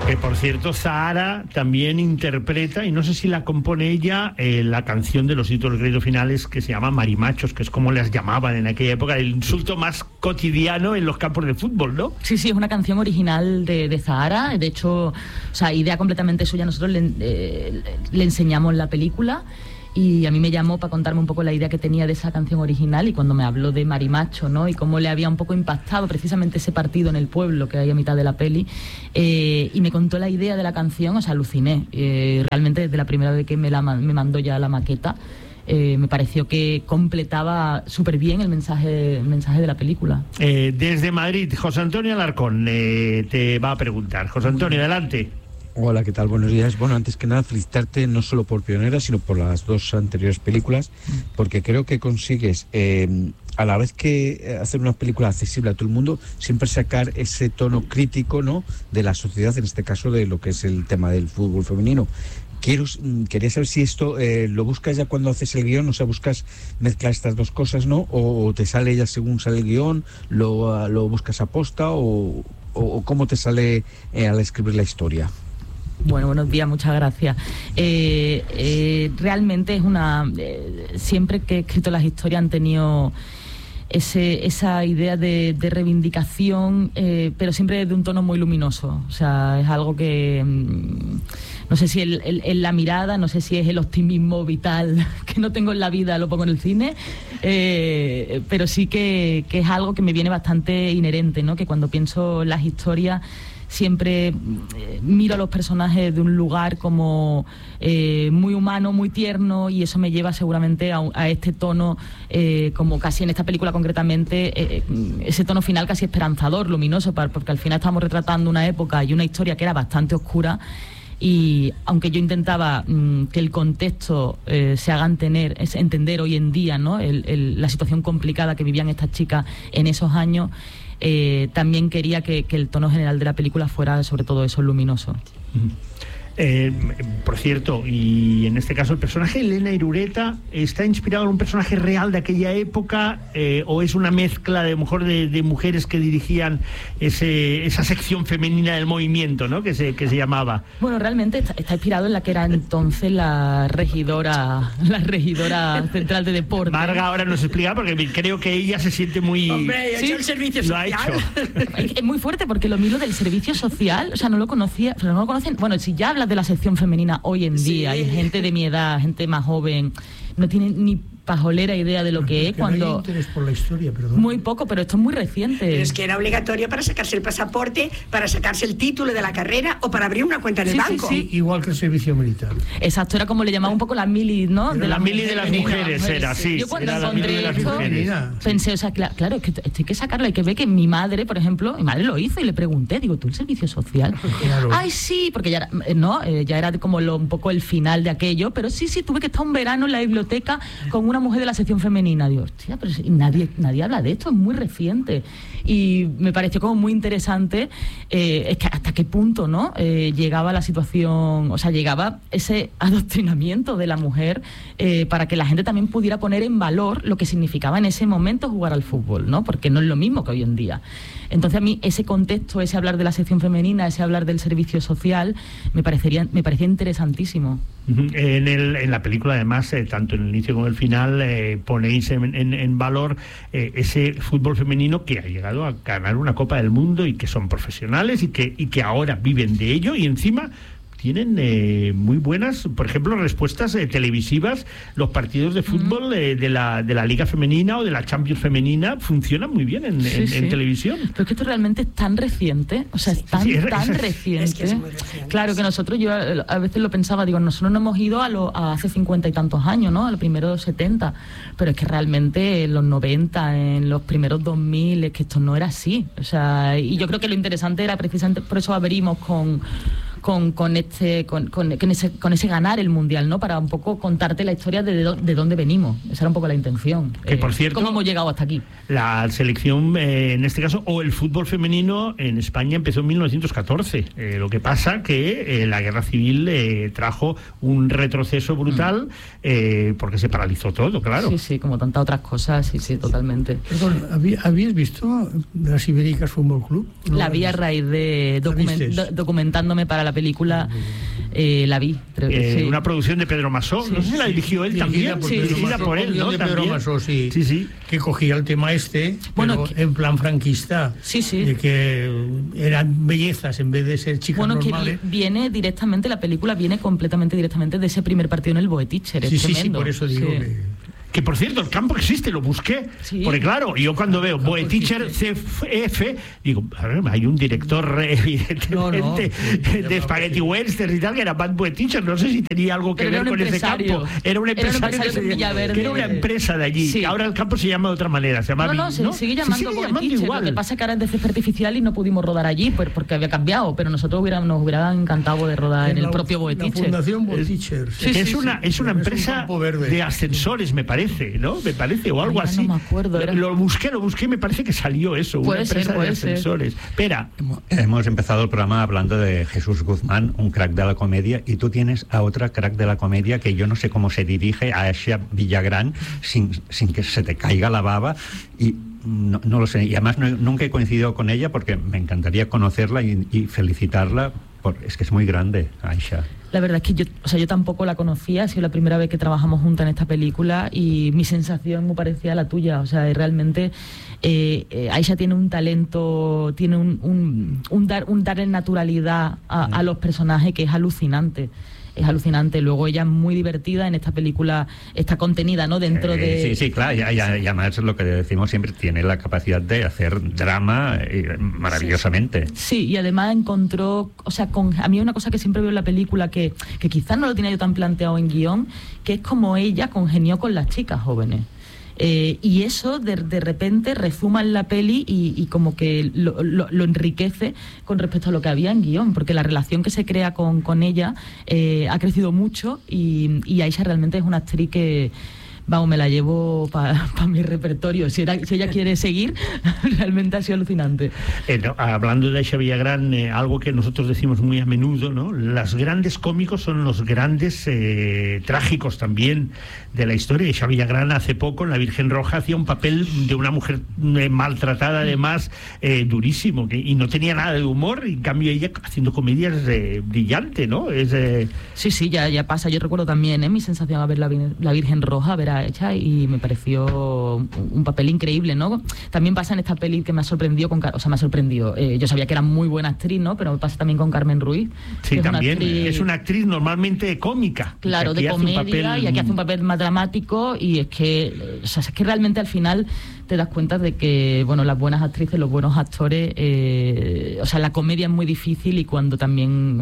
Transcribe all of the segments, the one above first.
Que por cierto, Zahara también interpreta, y no sé si la compone ella, la canción de los títulos créditos finales que se llama Marimachos, que es como las llamaban en aquella época, el insulto más cotidiano en los campos de fútbol, ¿no? Sí, es una canción original de Zahara, de hecho, o sea, idea completamente suya, nosotros le enseñamos la película. Y a mí me llamó para contarme un poco la idea que tenía de esa canción original, y cuando me habló de Marimacho, ¿no? Y cómo le había un poco impactado precisamente ese partido en el pueblo que hay a mitad de la peli, y me contó la idea de la canción, o sea, aluciné. Realmente desde la primera vez que me mandó ya la maqueta, me pareció que completaba súper bien el mensaje de la película. Desde Madrid, José Antonio Alarcón te va a preguntar. José Antonio, adelante. Hola, ¿qué tal? Buenos días. Bueno, antes que nada, felicitarte no solo por Pionera, sino por las dos anteriores películas, porque creo que consigues, a la vez que hacer una película accesible a todo el mundo, siempre sacar ese tono crítico, ¿no?, de la sociedad, en este caso de lo que es el tema del fútbol femenino. Quería saber si esto lo buscas ya cuando haces el guión, o sea, buscas mezclar estas dos cosas, ¿no? O te sale ya según sale el guión, lo buscas a posta, o cómo te sale al escribir la historia. Bueno, buenos días, muchas gracias. Realmente es siempre que he escrito las historias han tenido esa idea de reivindicación, pero siempre de un tono muy luminoso. O sea, es algo que no sé si en la mirada, no sé si es el optimismo vital que no tengo en la vida, lo pongo en el cine, pero sí que es algo que me viene bastante inherente, ¿no? Que cuando pienso las historias siempre miro a los personajes de un lugar como muy humano, muy tierno, y eso me lleva seguramente a este tono, como casi en esta película concretamente, ese tono final casi esperanzador, luminoso, porque al final estamos retratando una época y una historia que era bastante oscura. Y aunque yo intentaba que el contexto se haga entender hoy en día, ¿no?, la situación complicada que vivían estas chicas en esos años, también quería que el tono general de la película fuera sobre todo eso, luminoso. Por cierto, y en este caso el personaje de Elena Irureta está inspirado en un personaje real de aquella época, o es una mezcla de mujeres que dirigían esa sección femenina del movimiento, ¿no?, que se llamaba. Bueno, realmente está inspirado en la que era entonces la regidora central de deporte. Marga ahora nos explica, porque creo que ella se siente muy... Hombre, ¿sí? El servicio social. Lo ha hecho. Es muy fuerte, porque lo mismo del servicio social, o sea, no lo conocía, pero no lo conocen. Bueno, si ya hablas de la sección femenina hoy en día, hay gente de mi edad, gente más joven, no tiene ni pajolera idea de lo que es cuando... No hay interés por la historia, perdón. Muy poco, pero esto es muy reciente. Pero es que era obligatorio para sacarse el pasaporte, para sacarse el título de la carrera o para abrir una cuenta en el banco. Sí, igual que el servicio militar. Exacto, era como le llamaba un poco la mili, ¿no? Pero la mili de las mujeres era, así. Yo cuando era encontré esto, pensé, o sea, claro, es que esto hay que sacarlo. Hay que ver que mi madre, por ejemplo, mi madre lo hizo, y le pregunté, digo, ¿tú el servicio social? Claro. Ay, sí, porque ya era, ya era como un poco el final de aquello, pero sí, tuve que estar un verano en la biblioteca con una mujer de la sección femenina. Digo, hostia, pero nadie habla de esto, es muy reciente. Y me pareció como muy interesante, es que hasta qué punto, ¿no?, llegaba la situación, o sea, llegaba ese adoctrinamiento de la mujer, para que la gente también pudiera poner en valor lo que significaba en ese momento jugar al fútbol, ¿no?, porque no es lo mismo que hoy en día. Entonces a mí ese contexto, ese hablar de la sección femenina, ese hablar del servicio social, me parecía interesantísimo. En la película, además, tanto en el inicio como en el final, ponéis en valor ese fútbol femenino que ha llegado a ganar una Copa del Mundo, y que son profesionales y que ahora viven de ello, y encima tienen muy buenas, por ejemplo, respuestas televisivas. Los partidos de fútbol de la Liga Femenina o de la Champions Femenina funcionan muy bien en televisión. Pero es que esto realmente es tan reciente, o sea, es tan reciente. Es que es muy reciente. Claro que nosotros, yo a veces lo pensaba, digo, nosotros no hemos ido a hace 50 y tantos años, ¿no?, a los primeros 70, pero es que realmente en los 90, en los primeros 2000, es que esto no era así. O sea, y yo creo que lo interesante era precisamente, por eso abrimos con con ese ganar el Mundial, ¿no? Para un poco contarte la historia de dónde venimos. Esa era un poco la intención. Que por cierto, ¿cómo hemos llegado hasta aquí? La selección, en este caso, o el fútbol femenino en España empezó en 1914. Lo que pasa que la guerra civil trajo un retroceso brutal porque se paralizó todo, claro. Sí, como tantas otras cosas, sí, totalmente. Perdón, ¿habías visto las Ibéricas Fútbol Club? ¿No? La vi a raíz de documentándome para la película, la vi. Una producción de Pedro Masó, no sé si la dirigió él también, dirigida por él, ¿no? De Pedro Masó, sí, que cogía el tema bueno, pero en plan franquista, de que eran bellezas en vez de ser chicas normales. Que viene directamente, la película viene completamente directamente de ese primer partido en el Boe-Teacher, es tremendo. Sí, por eso digo que por cierto, el campo existe, lo busqué. Sí. Porque claro, yo cuando veo Boe-Teacher CF, digo, a ver, hay un director evidentemente de Spaghetti Westerns y tal, que era Bad Boe-Teacher, no sé si tenía algo que ver con ese campo. Era un empresario que era una empresa de allí. Sí. Ahora el campo se llama de otra manera, se llama se sigue llamando Boe-Teacher. Lo que pasa es que ahora es de césped artificial y no pudimos rodar allí porque había cambiado, pero nosotros nos hubiera encantado de rodar en el propio Boe-Teacher. La Fundación Boe-Teacher. Es una empresa de ascensores, me parece, ¿no? Me parece, o algo así. No me acuerdo. Lo busqué, me parece que salió eso, una empresa de ascensores. Espera. Hemos empezado el programa hablando de Jesús Guzmán, un crack de la comedia, y tú tienes a otra crack de la comedia que yo no sé cómo se dirige, a Aisha Villagrán, sin que se te caiga la baba, y no lo sé. Y además nunca he coincidido con ella porque me encantaría conocerla y felicitarla, es que es muy grande, Aisha. La verdad es que yo tampoco la conocía, ha sido la primera vez que trabajamos juntas en esta película y mi sensación muy parecida a la tuya, o sea, realmente Aisha tiene un talento, tiene un dar en naturalidad a los personajes que es alucinante. Es alucinante. Luego ella es muy divertida en esta película, está contenida, ¿no? Dentro de... Sí, claro, y además es lo que decimos siempre, tiene la capacidad de hacer drama maravillosamente. Sí, y además encontró, o sea, a mí una cosa que siempre veo en la película que quizás no lo tenía yo tan planteado en guión, que es como ella congenió con las chicas jóvenes. Y eso de repente rezuma en la peli y como que lo enriquece con respecto a lo que había en guión, porque la relación que se crea con ella ha crecido mucho y Aisha realmente es una actriz que, vamos, me la llevo para mi repertorio. Si ella quiere seguir, realmente ha sido alucinante. Hablando de Aisha Villagrán, algo que nosotros decimos muy a menudo, ¿no? Los grandes cómicos son los grandes trágicos también de la historia. Aisha Villagrán hace poco en La Virgen Roja hacía un papel de una mujer maltratada, además, durísimo, y no tenía nada de humor, y en cambio ella haciendo comedias brillante, ¿no? Sí, ya pasa. Yo recuerdo también mi sensación a ver La Virgen Roja, ver a Aisha, y me pareció un papel increíble, ¿no? También pasa en esta peli que me ha sorprendido, yo sabía que era muy buena actriz, ¿no? Pero me pasa también con Carmen Ruiz. Sí, también es una actriz normalmente cómica. Claro, de comedia, y aquí hace un papel más dramático, y es que realmente al final te das cuenta de que, bueno, las buenas actrices, los buenos actores, la comedia es muy difícil, y cuando también,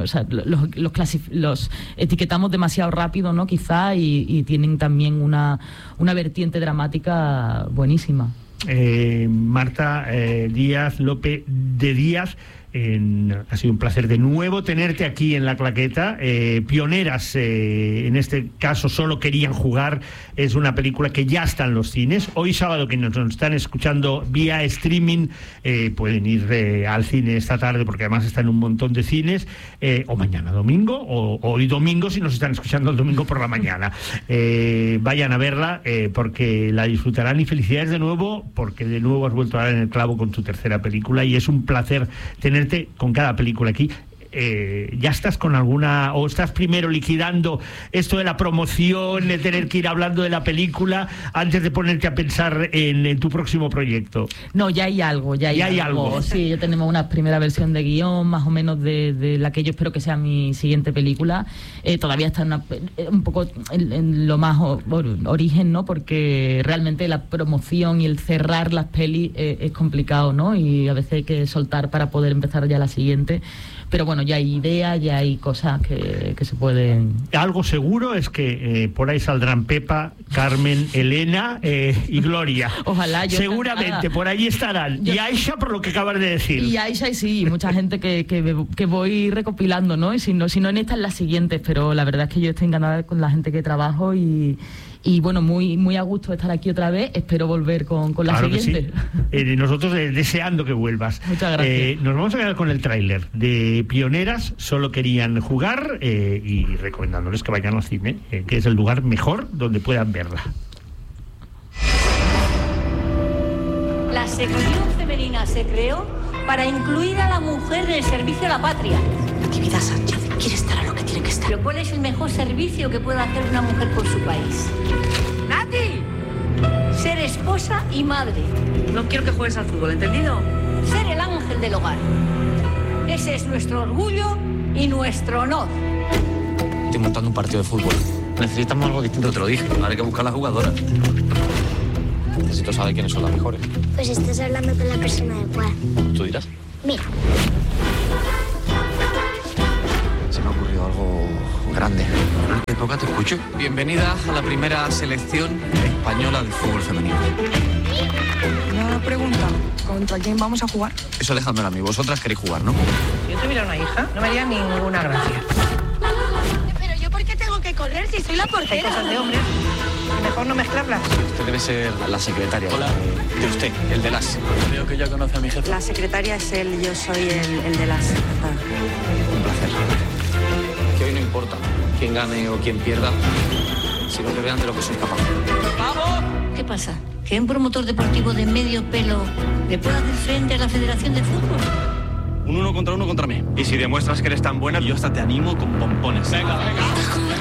los etiquetamos demasiado rápido, ¿no? Quizá, y tienen también una vertiente dramática buenísima. Marta Díaz López de Díaz, ha sido un placer de nuevo tenerte aquí en La Claqueta. Pioneras, en este caso, Solo querían jugar, es una película que ya está en los cines. Hoy sábado, que nos están escuchando vía streaming, pueden ir al cine esta tarde, porque además está en un montón de cines, o mañana domingo, o hoy domingo si nos están escuchando el domingo por la mañana. Vayan a verla, porque la disfrutarán, y felicidades de nuevo, porque de nuevo has vuelto a dar en el clavo con tu tercera película, y es un placer tenerte con cada película aquí. ¿Ya estás con alguna, o estás primero liquidando esto de la promoción, de tener que ir hablando de la película antes de ponerte a pensar en tu próximo proyecto? No, ya hay algo. Sí, ya tenemos una primera versión de guión, más o menos de la que yo espero que sea mi siguiente película. Todavía está un poco en lo más origen, ¿no? Porque realmente la promoción y el cerrar las pelis es complicado, ¿no? Y a veces hay que soltar para poder empezar ya la siguiente. Pero bueno, bueno, ya hay ideas, ya hay cosas que se pueden... Algo seguro es que por ahí saldrán Pepa, Carmen, Elena y Gloria. Ojalá. Seguramente, por allí estarán. Y Aisha, por lo que acabas de decir. Y Aisha, y sí, mucha gente que voy recopilando, ¿no? Y si no en estas, las siguientes, pero la verdad es que yo estoy encantada con la gente que trabajo y bueno, muy, muy a gusto estar aquí otra vez. Espero volver con la siguiente. Sí. Nosotros deseando que vuelvas. Muchas gracias. Nos vamos a quedar con el tráiler de Pioneras, Solo querían jugar, y recomendándoles que vayan al cine, que es el lugar mejor donde puedan verla. La sección femenina se creó para incluir a la mujer en el servicio a la patria. Natividad Sánchez quiere estar a lo que tiene que estar. Pero ¿cuál es el mejor servicio que puede hacer una mujer por su país? ¡Nati! Ser esposa y madre. No quiero que juegues al fútbol, ¿entendido? Ser el ángel del hogar. Ese es nuestro orgullo y nuestro honor. Estoy montando un partido de fútbol. Necesitamos algo distinto, te lo dije. Ahora hay que buscar las jugadoras. Necesito saber quiénes son las mejores. Pues estás hablando con la persona adecuada. ¿Tú dirás? Mira. Se me ha ocurrido algo grande. ¿En qué época te escucho? Bienvenida a la primera selección española de fútbol femenino. Una pregunta. ¿Contra quién vamos a jugar? Eso dejádmelo a mí. Vosotras queréis jugar, ¿no? Si yo tuviera una hija, no me haría ninguna gracia. Pero yo, ¿por qué tengo que correr si soy la portera? Hay cosas de hombres. Mejor no mezclarlas. Usted debe ser la secretaria. Hola. De usted, el de las. Creo que ya conoce a mi jefe. La secretaria es él, yo soy el de las. Un placer. Que hoy no importa quién gane o quién pierda, sino que vean de lo que soy capaz. ¡Vamos! ¿Qué pasa? ¿Que un promotor deportivo de medio pelo le puede hacer frente a la Federación de Fútbol? Un 1 contra 1 contra mí. Y si demuestras que eres tan buena, yo hasta te animo con pompones. Venga, venga.